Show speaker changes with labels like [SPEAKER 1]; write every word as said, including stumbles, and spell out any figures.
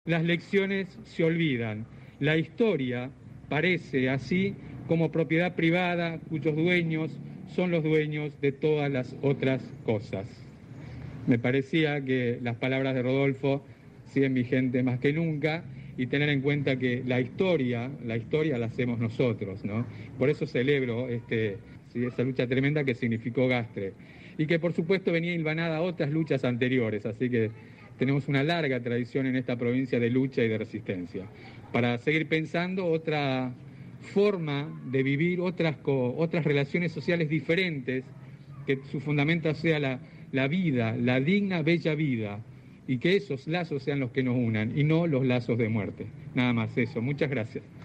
[SPEAKER 1] Las lecciones se olvidan. La historia parece así como propiedad privada cuyos dueños son los dueños de todas las otras cosas. Me parecía que las palabras de Rodolfo siguen vigentes más que nunca y tener en cuenta que la historia, la historia la hacemos nosotros, ¿no? Por eso celebro este, sí, esa lucha tremenda que significó Gastre y que por supuesto venía hilvanada a otras luchas anteriores, así que tenemos una larga tradición en esta provincia de lucha y de resistencia. Para seguir pensando otra forma de vivir, otras, otras relaciones sociales diferentes, que su fundamento sea la, la vida, la digna, bella vida, y que esos lazos sean los que nos unan y no los lazos de muerte. Nada más eso. Muchas gracias.